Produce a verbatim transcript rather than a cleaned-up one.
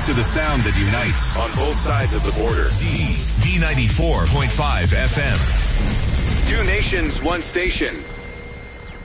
to the sound that unites on both sides of the border. D, D ninety-four point five F M. Two nations, one station.